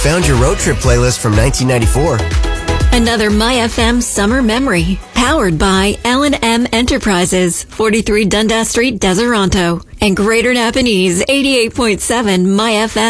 found your road trip playlist from 1994. Another MyFM summer memory. Powered by L&M Enterprises, 43 Dundas Street, Deseronto. And Greater Napanese, 88.7 MyFM.